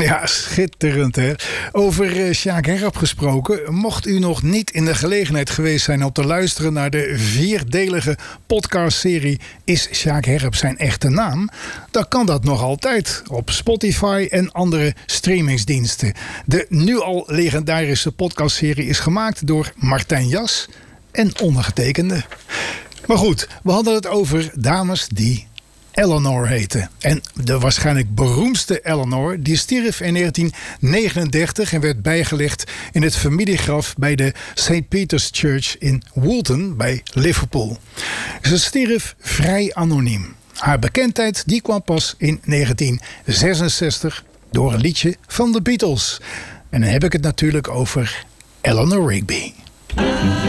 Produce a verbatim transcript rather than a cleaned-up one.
Ja, schitterend hè. Over uh, Sjaak Herp gesproken. Mocht u nog niet in de gelegenheid geweest zijn om te luisteren naar de vierdelige podcastserie Is Sjaak Herp zijn echte naam? Dan kan dat nog altijd op Spotify en andere streamingsdiensten. De nu al legendarische podcastserie is gemaakt door Martijn Jas en ondergetekende. Maar goed, we hadden het over dames die Eleanor heette. En de waarschijnlijk beroemdste Eleanor die stierf in negentien negenendertig en werd bijgelegd in het familiegraf bij de Saint Peter's Church in Woolton bij Liverpool. Ze stierf vrij anoniem. Haar bekendheid die kwam pas in negentien zesenzestig door een liedje van de Beatles. En dan heb ik het natuurlijk over Eleanor Rigby.